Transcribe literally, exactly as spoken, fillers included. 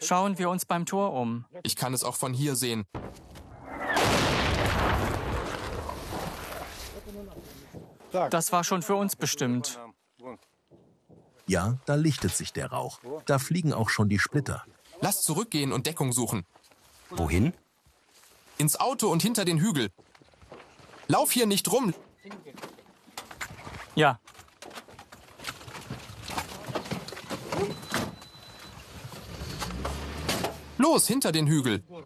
Schauen wir uns beim Tor um. Ich kann es auch von hier sehen. Das war schon für uns bestimmt. Ja, da lichtet sich der Rauch. Da fliegen auch schon die Splitter. Lass zurückgehen und Deckung suchen. Wohin? Ins Auto und hinter den Hügel. Lauf hier nicht rum. Ja. Los, hinter den Hügel.